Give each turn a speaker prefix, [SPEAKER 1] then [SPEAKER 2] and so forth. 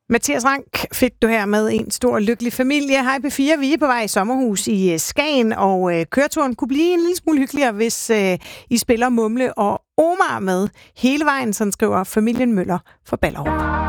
[SPEAKER 1] Mathias Rank fik du her med en stor lykkelig familie. Hej P4, vi er på vej i sommerhus i Skagen, og køreturen kunne blive en lille smule hyggeligere, hvis I spiller Mumle og Omar med hele vejen, sådan skriver familien Møller for Ballerup.